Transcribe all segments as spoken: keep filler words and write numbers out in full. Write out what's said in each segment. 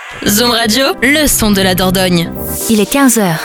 Zoom Radio, le son de la Dordogne. Il est quinze heures.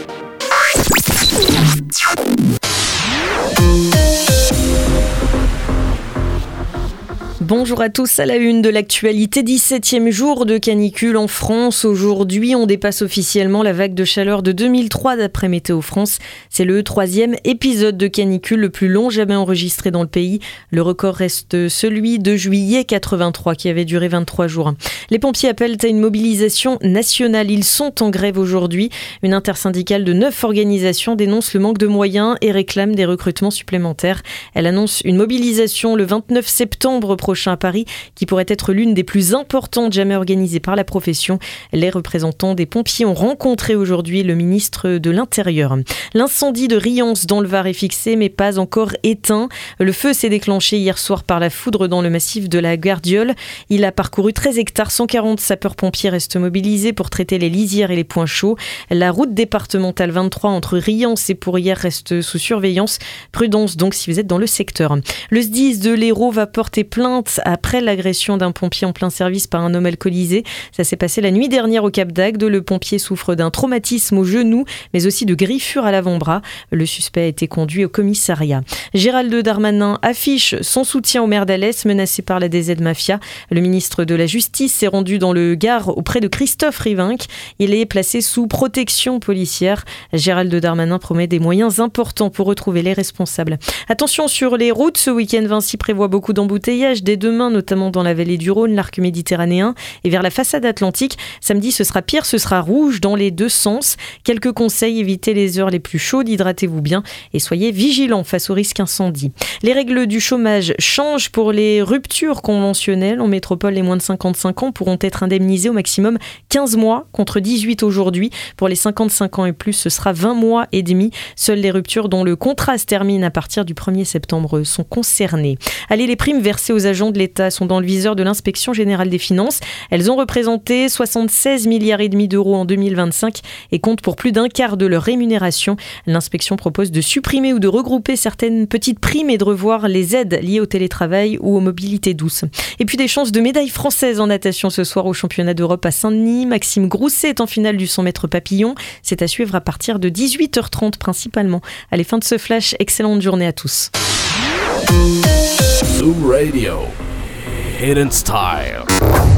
Bonjour à tous, à la une de l'actualité, dix-septième jour de canicule en France. Aujourd'hui, on dépasse officiellement la vague de chaleur de deux mille trois d'après Météo France. C'est le troisième épisode de canicule le plus long jamais enregistré dans le pays. Le record reste celui de juillet quatre-vingt-trois qui avait duré vingt-trois jours. Les pompiers appellent à une mobilisation nationale. Ils sont en grève aujourd'hui. Une intersyndicale de neuf organisations dénonce le manque de moyens et réclame des recrutements supplémentaires. Elle annonce une mobilisation le vingt-neuf septembre prochain à Paris, qui pourrait être l'une des plus importantes jamais organisées par la profession. Les représentants des pompiers ont rencontré aujourd'hui le ministre de l'Intérieur. L'incendie de Riance dans le Var est fixé, mais pas encore éteint. Le feu s'est déclenché hier soir par la foudre dans le massif de la Gardiole. Il a parcouru treize hectares. cent quarante sapeurs-pompiers restent mobilisés pour traiter les lisières et les points chauds. La route départementale vingt-trois entre Riance et Pourrières reste sous surveillance. Prudence donc si vous êtes dans le secteur. Le S D I S de l'Hérault va porter plainte après l'agression d'un pompier en plein service par un homme alcoolisé. Ça s'est passé la nuit dernière au Cap d'Agde. Le pompier souffre d'un traumatisme au genou, mais aussi de griffures à l'avant-bras. Le suspect a été conduit au commissariat. Gérald Darmanin affiche son soutien au maire d'Alès, menacé par la D Z Mafia. Le ministre de la Justice s'est rendu dans le Gard auprès de Christophe Rivinc. Il est placé sous protection policière. Gérald Darmanin promet des moyens importants pour retrouver les responsables. Attention sur les routes, ce week-end Vinci prévoit beaucoup d'embouteillages dès demain, notamment dans la vallée du Rhône, l'arc méditerranéen et vers la façade atlantique. Samedi, ce sera pire, ce sera rouge dans les deux sens. Quelques conseils, évitez les heures les plus chaudes, hydratez-vous bien et soyez vigilants face au risque incendie. Les règles du chômage changent pour les ruptures conventionnelles. En métropole, les moins de cinquante-cinq ans pourront être indemnisés au maximum quinze mois contre dix-huit aujourd'hui. Pour les cinquante-cinq ans et plus, ce sera vingt mois et demi. Seules les ruptures dont le contrat se termine à partir du premier septembre sont concernées. Allez, les primes versées aux agents de l'État sont dans le viseur de l'inspection générale des finances. Elles ont représenté soixante-seize milliards et demi d'euros en deux mille vingt-cinq et comptent pour plus d'un quart de leur rémunération. L'inspection propose de supprimer ou de regrouper certaines petites primes et de revoir les aides liées au télétravail ou aux mobilités douces. Et puis des chances de médaille française en natation ce soir au championnat d'Europe à Saint-Denis. Maxime Grousset est en finale du cent mètres papillon. C'est à suivre à partir de dix-huit heures trente principalement. Allez, fin de ce flash. Excellente journée à tous. Zoom Radio. Hidden Style.